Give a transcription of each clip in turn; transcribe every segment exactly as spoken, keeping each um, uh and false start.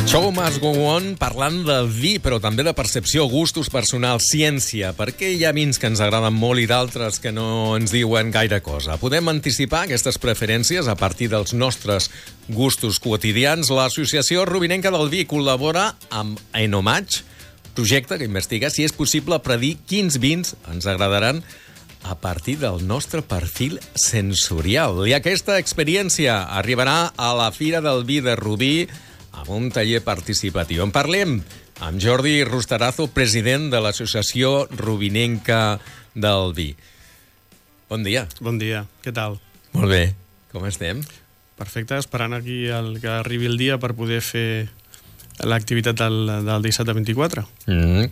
Show must go on, parlant del vi, però també de percepció, gustos personals, ciència. Perquè hi ha vins que ens agraden molt i d'altres que no ens diuen gaire cosa. Podem anticipar aquestes preferències a partir dels nostres gustos quotidians. L'Associació Rubinenca del Vi col·labora amb Enomatch, projecte que investiga si és possible predir quins vins ens agradaran a partir del nostre perfil sensorial. I aquesta experiència arribarà a la Fira del Vi de Rubí amb un taller participatiu. En parlem amb Jordi Rustarazo, president de l'Associació Rubinenca del Vi. Bon dia. Bon dia, què tal? Molt bé, com estem? Perfecte, esperant aquí el que arribi el dia per poder fer l'activitat del, del dissabte vint-i-quatre. Mm-hmm.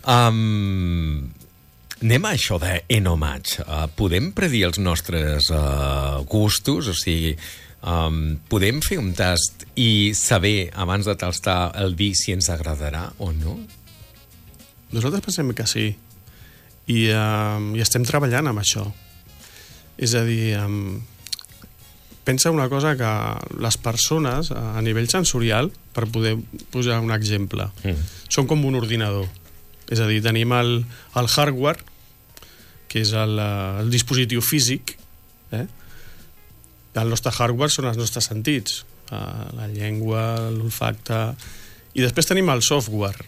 Um, anem a això d'Enomatch. Uh, podem predir els nostres uh, gustos? O sigui, um, podem fer un tast i saber, abans de tastar el vi, si ens agradarà o no? Nosaltres pensem que sí. I, uh, i estem treballant amb això. És a dir, um, pensa una cosa, que les persones, a nivell sensorial, per poder posar un exemple, mm. són com un ordinador. És a dir, tenim el, el hardware, que és el, el dispositiu físic, eh? El nostre hardware són els nostres sentits, la llengua, l'olfacte, i després tenim el software,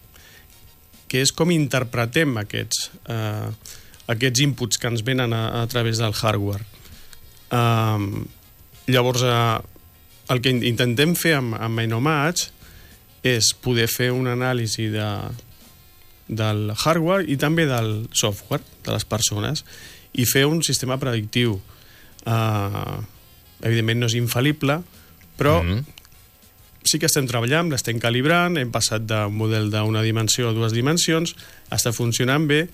que és com interpretem aquests, eh, aquests inputs que ens venen a, a través del hardware. Um, llavors, eh, el que intentem fer amb, amb Enomatch és poder fer una anàlisi de, del hardware i també del software de les persones i fer un sistema predictiu. Uh, evidentment no és infal·lible, però mm-hmm. sí que estem treballant, l'estem calibrant, hem passat d'un model d'una dimensió a dues dimensions, està funcionant bé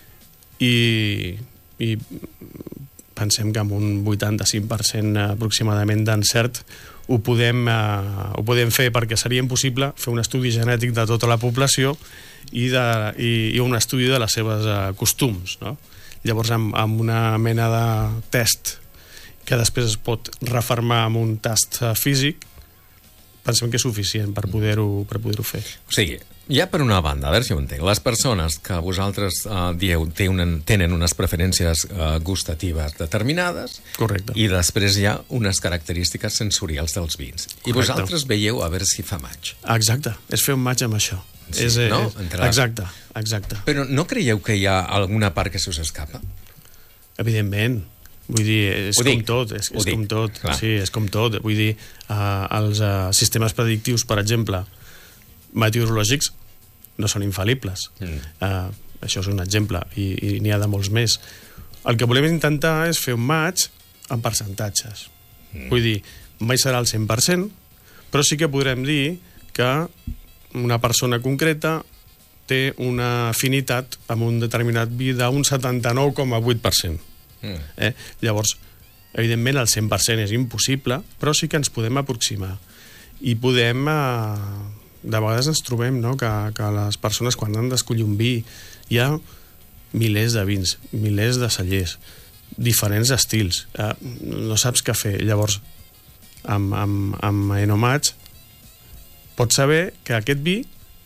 i, i pensem que amb un vuitanta-cinc per cent aproximadament d'encert ho podem, uh, ho podem fer, perquè seria impossible fer un estudi genètic de tota la població i, de, i, i un estudi de les seves uh, costums, no? Llavors, amb, amb una mena de test que després es pot refermar amb un tast físic, pensem que és suficient per poder-ho per poder-ho fer. O sigui, ja per una banda, a veure si ho entenc, les persones que vosaltres uh, dieu tenen, tenen unes preferències uh, gustatives determinades. Correcte. I després hi ha unes característiques sensorials dels vins. Correcte. I vosaltres veieu a veure si fa match. Exacte, és fer un match amb això. Sí, és, no? és, Entre... Exacte, exacte. Però no creieu que hi ha alguna part que se us escapa? Evidentment. Vull dir, és ho com dic, tot, és, és dic, com tot, clar. sí, és com tot. Vull dir, uh, els uh, sistemes predictius, per exemple, meteorològics, no són infal·libles. Mm. Uh, això és un exemple, i, i n'hi ha de molts més. El que volem intentar és fer un match amb percentatges. Mm. Vull dir, mai serà el cent per cent, però sí que podrem dir que una persona concreta té una afinitat amb un determinat vi d'un setanta-nou coma vuit per cent. Mm. Eh? Llavors, evidentment, el cent per cent és impossible, però sí que ens podem aproximar. I podem... Eh, de vegades ens trobem, no?, que, que les persones, quan han d'escollir un vi, hi ha milers de vins, milers de cellers, diferents estils. Eh, no saps què fer. Llavors, amb, amb, amb Enomatch, pots saber que aquest vi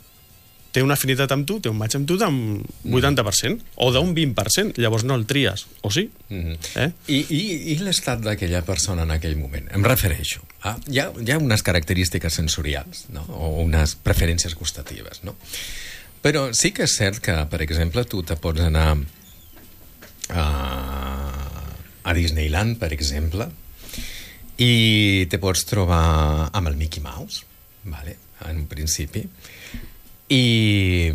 té una afinitat amb tu, té un match amb tu d'un vuitanta per cent o d'un vint per cent, llavors no el tries, o sí? Mm-hmm. eh? I, i, i l'estat d'aquella persona en aquell moment? Em refereixo. Ah, hi, ha, hi ha unes característiques sensorials, no? O unes preferències gustatives, no? Però sí que és cert que, per exemple, tu te pots anar a, a Disneyland, per exemple, i te pots trobar amb el Mickey Mouse, vale? En un principi, I,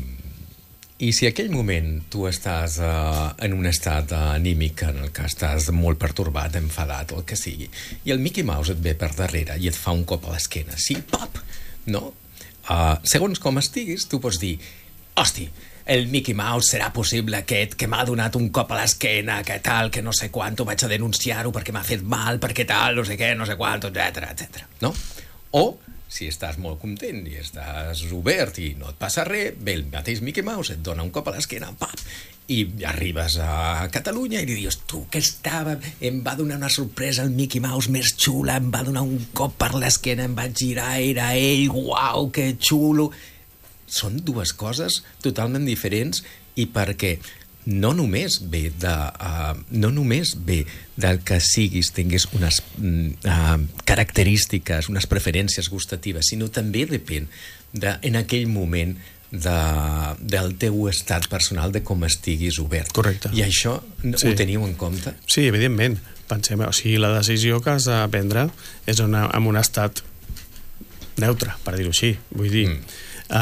i si aquell moment tu estàs uh, en un estat anímic en el que estàs molt pertorbat, enfadat, o el que sigui, i el Mickey Mouse et ve per darrere i et fa un cop a l'esquena, sí, pop, no? Uh, segons com estiguis, tu pots dir, hosti, el Mickey Mouse serà possible aquest que m'ha donat un cop a l'esquena, que tal, que no sé quant, vaig a denunciar-ho perquè m'ha fet mal, perquè tal, no sé què, no sé quant, etcètera, etcètera, no? O si estàs molt content i estàs obert i no et passa res, ve el mateix Mickey Mouse, et dona un cop a l'esquena, pap, i arribes a Catalunya i li dius, tu que estava, em va donar una sorpresa el Mickey Mouse més xula, em va donar un cop per l'esquena, em vaig girar, era ell, uau, que xulo. Són dues coses totalment diferents i perquè no només ve de uh, no només ve del que siguis, tinguis unes uh, característiques, unes preferències gustatives, sinó també depèn de, en aquell moment de, del teu estat personal, de com estiguis obert. Correcte. I això sí. Ho teniu en compte? Sí, evidentment. Pensem, o sigui, la decisió que has de prendre és una, en un estat neutre, per dir-ho així. Vull dir, mm.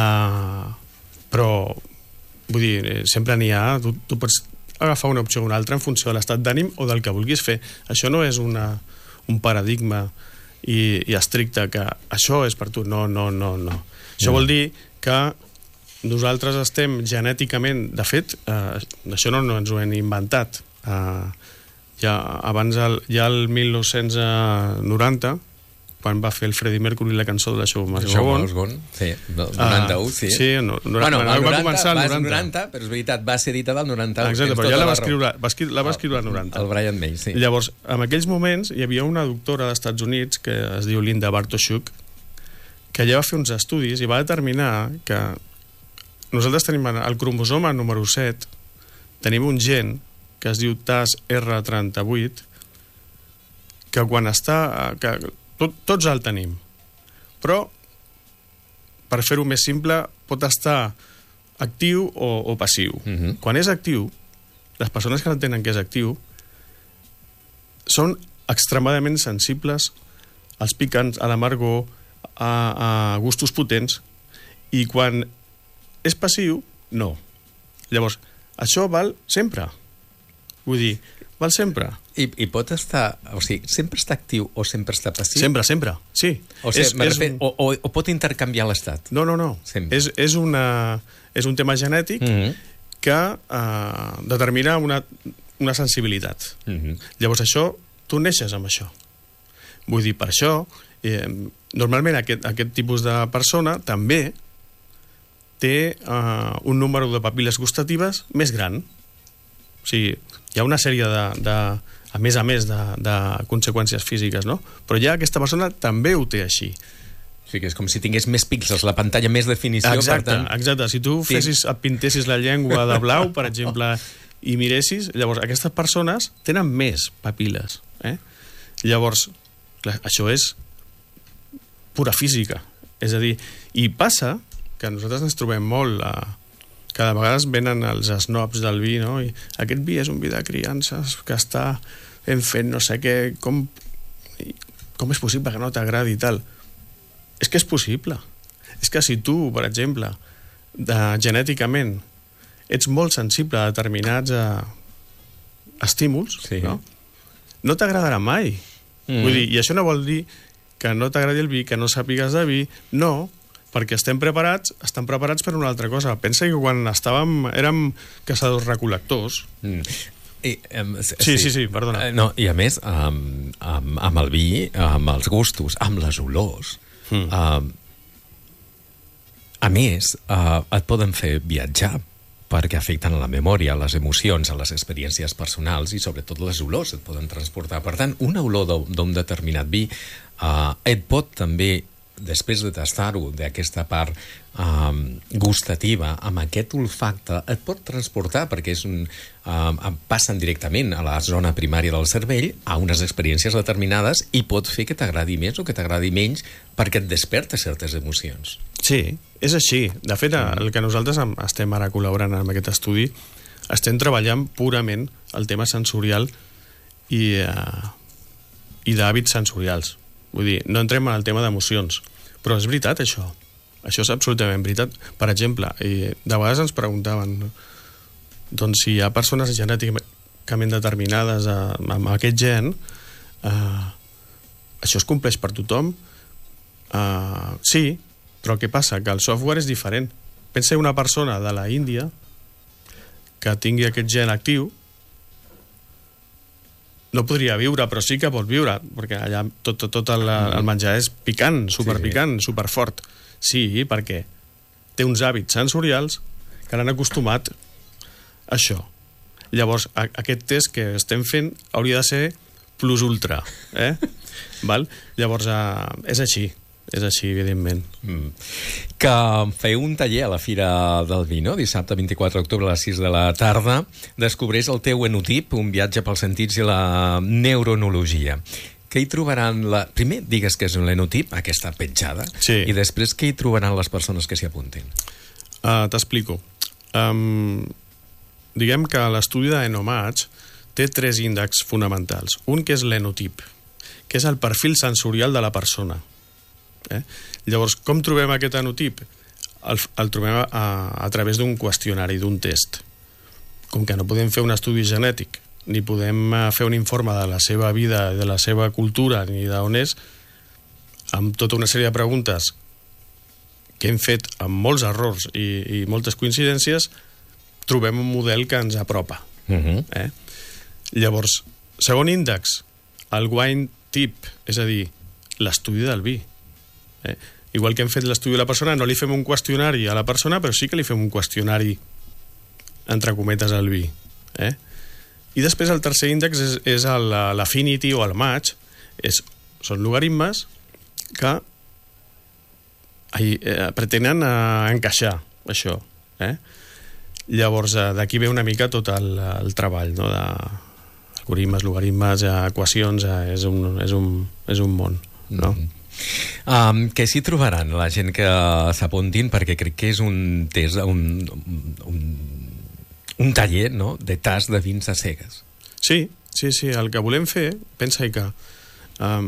uh, però vull dir, sempre n'hi ha, tu, tu pots agafar una opció o una altra en funció de l'estat d'ànim o del que vulguis fer. Això no és una, un paradigma i, i estricte que això és per tu. No, no, no, no. Això mm. vol dir que nosaltres estem genèticament, de fet, eh, això no, no ens ho hem inventat. Eh, ja, abans, el, ja el mil nou-cents noranta, quan va fer el Freddie Mercury la cançó de la Show Must Go On. Sí, noranta-u, sí. Uh, sí, no, no, bueno, va noranta, començar el noranta. noranta, però és veritat, va ser editada al noranta-u. Exacte, però ja la va escriure, va escriure, la va escriure al noranta. El Brian May, sí. I llavors, en aquells moments, hi havia una doctora dels Estats Units que es diu Linda Bartoshuk, que ella va fer uns estudis i va determinar que nosaltres tenim el cromosoma número set, tenim un gen que es diu T A S R trenta-vuit, que quan està... que tot, tots el tenim, però per fer-ho més simple pot estar actiu o, o passiu. Uh-huh. Quan és actiu, les persones que no tenen que és actiu són extremadament sensibles als picants, a l'amargor, a, a gustos potents, i quan és passiu, no. Llavors, això val sempre. Vull dir, val sempre. I, i pot estar... O sigui, sempre està actiu o sempre està passiu? Sempre, sempre, sí. O, sigui, és, és refer, un... o, o, o pot intercanviar l'estat? No, no, no. És, és, una, és un tema genètic mm-hmm. que uh, determina una, una sensibilitat. Mm-hmm. Llavors, això, tu neixes amb això. Vull dir, per això, eh, normalment aquest, aquest tipus de persona també té uh, un número de papil·les gustatives més gran. O sigui, hi ha una sèrie de, de a més a més de, de conseqüències físiques, no? Però ja aquesta persona també ho té així. O sigui, és com si tingués més píxels, la pantalla més definició. Exacte, per tant... exacte. Si tu fessis, et pintessis la llengua de blau, per exemple, i miressis, llavors aquestes persones tenen més papil·les. Eh? Llavors, clar, això és pura física. És a dir, i passa que nosaltres ens trobem molt... A, cada vegada venen els snobs del vi, no? I aquest vi és un vi de criances que està ben fet, no sé què, com, com és possible que no t'agradi i tal? És que és possible. És que si tu, per exemple, de, genèticament ets molt sensible a determinats a, estímuls, sí. no? No t'agradarà mai. Mm. Vull dir, i això no vol dir que no t'agradi el vi, que no sàpigues de vi, no, perquè estem preparats, estan preparats per una altra cosa. Pensa que quan estàvem, érem caçadors-recol·lectors... Mm. I, um, sí, sí, sí, sí, perdona. Uh, no, i a més, um, um, amb el vi, amb els gustos, amb les olors, mm. um, a més, uh, et poden fer viatjar, perquè afecten a la memòria, a les emocions, a les experiències personals i sobretot les olors et poden transportar. Per tant, una olor d'un determinat vi uh, et pot també, després de tastar-ho, d'aquesta part um, gustativa, amb aquest olfacte, et pot transportar, perquè és un, um, passen directament a la zona primària del cervell, a unes experiències determinades, i pot fer que t'agradi més o que t'agradi menys, perquè et desperta certes emocions. Sí, és així. De fet, el que nosaltres estem ara col·laborant en aquest estudi, estem treballant purament el tema sensorial i, uh, i d'hàbits sensorials. Vull dir, no entrem en el tema d'emocions, però és veritat això. Això és absolutament veritat. Per exemple, i de vegades ens preguntaven, doncs si hi ha persones genèticament determinades a, amb aquest gen, eh, això es compleix per tothom? Eh, sí, però què passa? Que el software és diferent. Pensa una persona de la Índia que tingui aquest gen actiu no podria viure, però sí que pot viure, perquè allà tot, tot, tot el, el menjar és picant, superpicant, sí. superfort. Sí, perquè té uns hàbits sensorials que l'han acostumat a això. Llavors, a, aquest test que estem fent hauria de ser plus ultra, eh? Val? Llavors, eh, és així. És així, evidentment. Mm. Que feu un taller a la Fira del Vi, no? Dissabte vint-i-quatre d'octubre a les sis de la tarda. Descobreix el teu enotip, un viatge pels sentits i la neuronologia. Què hi trobaran... La... Primer, digues que és un enotip, aquesta petjada, sí. I després què hi trobaran les persones que s'hi apuntin? Uh, T'explico. Um, diguem que l'estudi d'Enomatch té tres índexs fonamentals. Un que és l'enotip, que és el perfil sensorial de la persona. Eh? Llavors, com trobem aquest enotip? El, el trobem a, a través d'un qüestionari, d'un test. Com que no podem fer un estudi genètic, ni podem fer un informe de la seva vida, de la seva cultura, ni d'on és, amb tota una sèrie de preguntes que hem fet amb molts errors i, i moltes coincidències, trobem un model que ens apropa. Uh-huh. Eh? Llavors, segon índex, el wine tip, és a dir, l'estudi del vi. Eh? Igual que hem fet l'estudi de la persona, no li fem un qüestionari a la persona, però sí que li fem un qüestionari entre cometes al vi. Eh? I després el tercer índex és, és l'affinity o el match. És, són logaritmes que ai, eh, pretenen eh, encaixar això. Eh? Llavors, eh, d'aquí ve una mica tot el, el treball, no? De algoritmes, logaritmes, eh, equacions, eh, és, un, és, un, és un món, no? Mm-hmm. Um, què s'hi trobaran la gent que s'apuntin? Perquè crec que és un test, un, un, un taller, no?, de tas de vins a cegues. Sí, sí, sí. El que volem fer, pensa que um,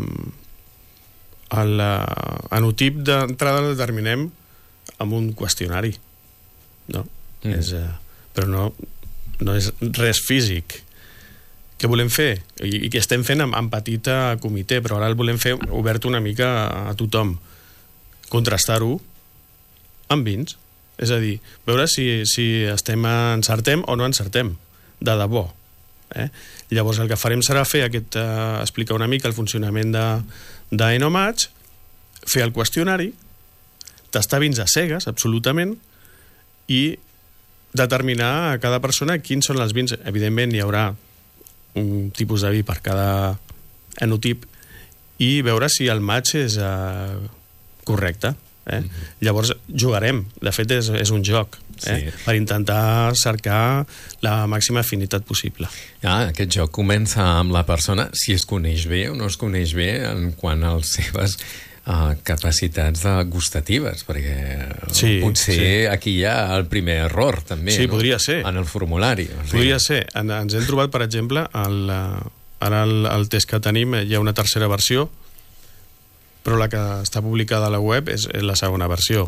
l'enotip d'entrada el determinem amb un qüestionari, no? Mm. És, uh, però no, no és res físic. Què volem fer? I, i que estem fent amb, amb petit comitè, però ara el volem fer obert una mica a, a tothom. Contrastar-ho amb vins. És a dir, veure si, si estem encertem o no encertem, de debò. Eh? Llavors el que farem serà fer aquest, uh, explicar una mica el funcionament d'Enomatch, fer el qüestionari, tastar vins a cegues, absolutament, i determinar a cada persona quins són els vins. Evidentment hi haurà un tipus de vi per cada enotip i veure si el match és uh, correcte. Eh? Mm-hmm. Llavors jugarem, de fet és, és un joc, eh? Sí. Per intentar cercar la màxima afinitat possible. Ah, aquest joc comença amb la persona, si es coneix bé o no es coneix bé en quant a les seves uh, capacitats gustatives, perquè sí, potser sí. Aquí hi ha el primer error també, sí, no? Podria ser. En el formulari. Podria sí. ser. En, ens hem trobat, per exemple, el, ara el, el test que tenim, hi ha una tercera versió, però la que està publicada a la web és, és la segona versió.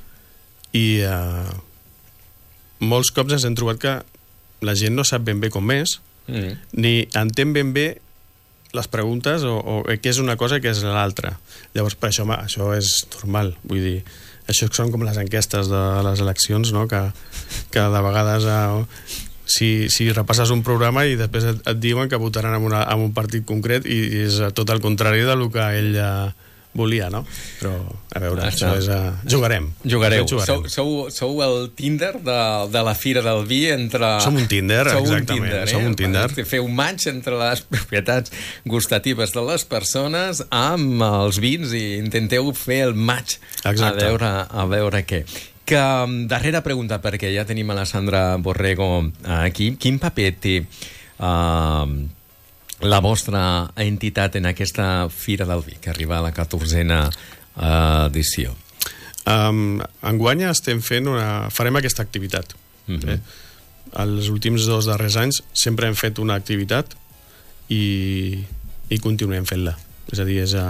I uh, molts cops ens hem trobat que la gent no sap ben bé com és, mm. ni entén ben bé les preguntes o, o què és una cosa i què és l'altra. Llavors, per això, això és normal. Vull dir, això són com les enquestes de les eleccions, no? que, que de vegades uh, si, si repasses un programa i després et, et diuen que votaran en, una, en un partit concret i, i és tot el contrari del que ell uh, volia, no? Però, a veure, ah, això és... Uh, jugarem. Jugareu. jugarem. Sou, sou, sou el Tinder de, de la Fira del Vi entre... Som un Tinder, sou exactament. Un Tinder, eh? Som un Tinder. Feu un match entre les propietats gustatives de les persones amb els vins i intenteu fer el match. Exacte. A veure, a veure què. Que, darrera pregunta, perquè ja tenim a la Sandra Borrego aquí. Quin paper té... Uh, la vostra entitat en aquesta Fira del Vi, que arriba a la catorzena uh, edició? Um, enguany estem fent una... farem aquesta activitat. Uh-huh. eh? Els últims dos darrers anys sempre hem fet una activitat i, i continuem fent-la. És a dir, és a...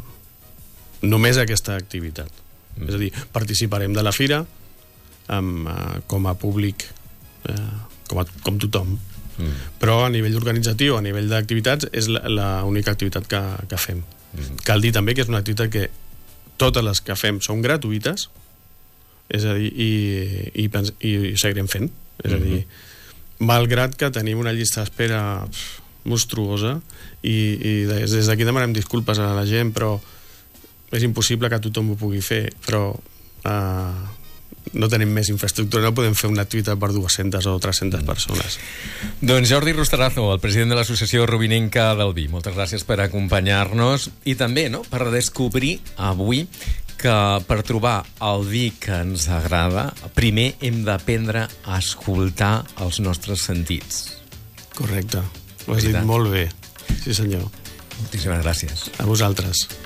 només aquesta activitat. Uh-huh. És a dir, participarem de la Fira amb, uh, com a públic, uh, com, a, com tothom. Mm. Però a nivell organitzatiu, a nivell d'activitats, és l'única activitat que, que fem. Mm. Cal dir també que és una activitat que totes les que fem són gratuïtes, és a dir, i, i, i, i seguirem fent. És a dir, malgrat que tenim una llista d'espera monstruosa, i, i des d'aquí demanem disculpes a la gent, però és impossible que tothom ho pugui fer, però eh, no tenim més infraestructura, no podem fer una Twitter per dues-centes o tres-centes persones. Doncs Jordi Rostarazo, el president de l'Associació Rubinenca del Vi, moltes gràcies per acompanyar-nos i també, no?, per descobrir avui que per trobar el vi que ens agrada, primer hem d'aprendre a escoltar els nostres sentits. Correcte, ho has dit molt bé. Sí, senyor. Moltíssimes gràcies. A vosaltres.